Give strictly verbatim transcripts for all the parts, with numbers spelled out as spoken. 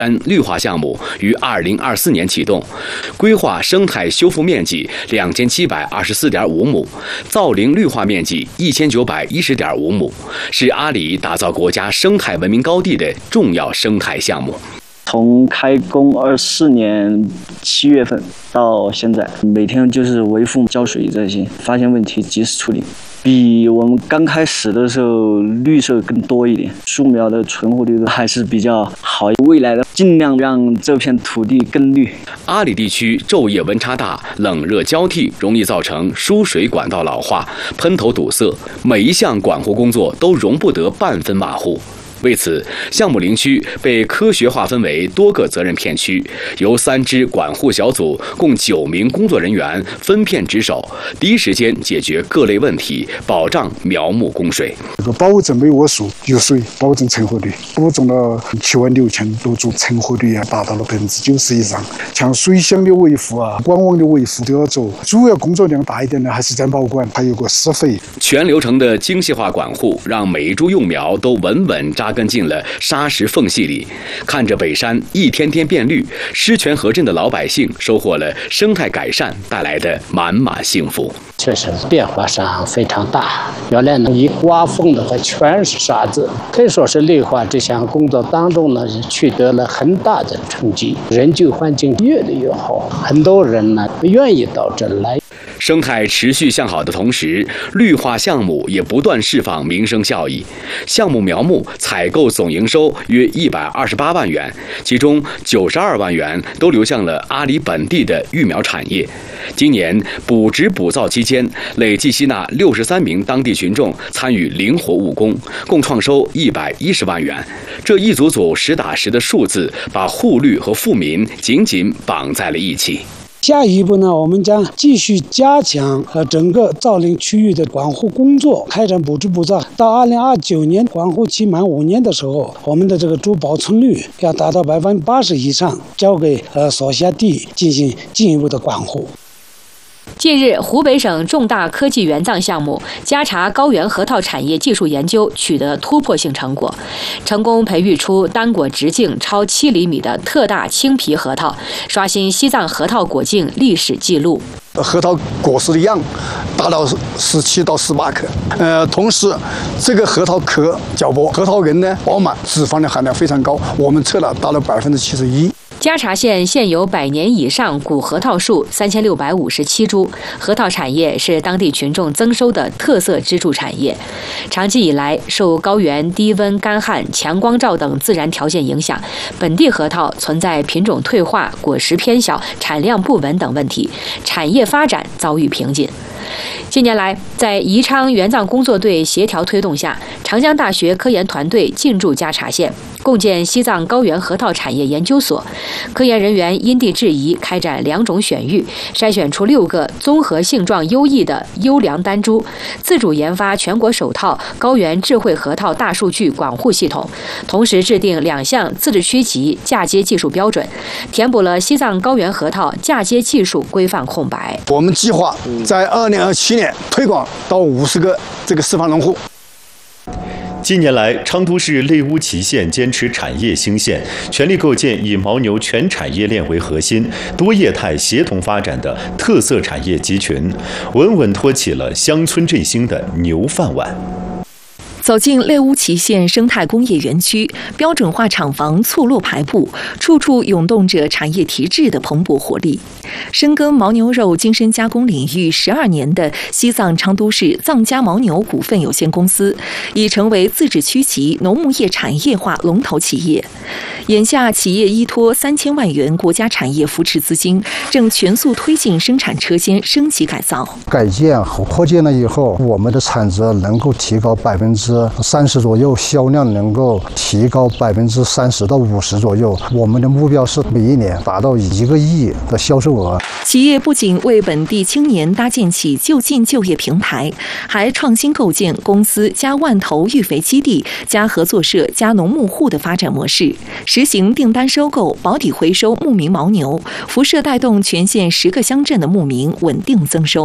山绿化项目于二零二四年启动，规划生态修复面积两千七百二十四点五亩，造林绿化面积一千九百一十点五亩，是阿里打造国家生态文明高地的重要生态项目。 从开工二四年七月份到现在，每天就是维护、浇水这些，发现问题及时处理。比我们刚开始的时候绿色更多一点，树苗的存活率还是比较好。未来的尽量让这片土地更绿。 阿里地区昼夜温差大，冷热交替，容易造成输水管道老化、喷头堵塞，每一项管护工作都容不得半分马虎。为此，项目林区被科学划分为多个责任片区，由三支管护小组共九名工作人员分片值守，第一时间解决各类问题，保障苗木供水。 这个保证每窝树有水，保证成活率，播种了七万六千多株，成活率啊达到了百分之九十以上。像水箱的维护啊、管网的维护都要做，主要工作量大一点的还是在保管，还有个施肥。 全流程的精细化管护，让每一株幼苗都稳稳扎根进了沙石缝隙里，看着北山一天天变绿，狮泉河镇的老百姓收获了生态改善带来的满满幸福。 确实变化上非常大，原来呢一刮风的话全是沙子，可以说是绿化这项工作当中呢取得了很大的成绩，人居环境越来越好，很多人呢愿意到这来。 生态持续向好的同时，绿化项目也不断释放民生效益。项目苗木采购总营收约一百二十八万元，其中九十二万元都流向了阿里本地的育苗产业。今年补植补造期间，累计吸纳六十三名当地群众参与灵活务工，共创收一百一十万元。这一组组实打实的数字，把护绿和富民紧紧绑在了一起。 下一步呢，我们将继续加强呃整个造林区域的管护工作，开展补植补造。到二零二九年管护期满五年的时候，我们的这个株保存率要达到百分之八十以上，交给呃所辖地进行进一步的管护。 近日，湖北省重大科技援藏项目嘉查高原核桃产业技术研究取得突破性成果，成功培育出单果直径超七厘米的特大青皮核桃，刷新西藏核桃果径历史记录。 核桃果实的样达到十七到十八克，呃，同时这个核桃壳较薄，核桃仁呢饱满，脂肪的含量非常高，我们测了达到百分之七十一。 嘉查县现有百年以上古核桃树三千六百五十七株，核桃产业是当地群众增收的特色支柱产业。长期以来，受高原低温、干旱、强光照等自然条件影响，本地核桃存在品种退化、果实偏小、产量不稳等问题，产业发展遭遇瓶颈。近年来，在宜昌援藏工作队协调推动下，长江大学科研团队进驻嘉查县，共建西藏高原核桃产业研究所。科研人员因地制宜，开展两种选育，筛选出六个综合性状优异的优良单株，自主研发全国首套高原智慧核桃大数据管护系统，同时制定两项自治区级嫁接技术标准，填补了西藏高原核桃嫁接技术规范空白。 我们计划在二零二七年推广到五十个这个示范农户。 近年来，昌都市内乌祁县坚持产业兴县，全力构建以牦牛全产业链为核心、多业态协同发展的特色产业集群，稳稳托起了乡村振兴的牛饭碗。 走进内乌祁县生态工业园区，标准化厂房错落排布，处处涌动着产业提质的蓬勃活力。深耕牦牛肉精深加工领域十二年的西藏昌都市藏家牦牛股份有限公司，已成为自治区级农牧业产业化龙头企业。眼下，企业依托三千万元国家产业扶持资金，正全速推进生产车间升级改造。 改建和扩建了以后，我们的产值能够提高百分之三十左右，销量能够提高百分之三十到五十左右。我们的目标是每一年达到一个亿的销售额。 企业不仅为本地青年搭建起就近就业平台，还创新构建公司加万头育肥基地、加合作社、加农牧户的发展模式，实行订单收购、保底回收牧民牦牛，辐射带动全县十个乡镇的牧民稳定增收。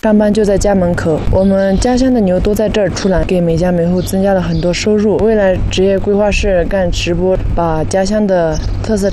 上班就在家门口。我们家乡的牛都在这儿出栏，给每家每户增加了很多收入。未来职业规划是干直播，把家乡的特色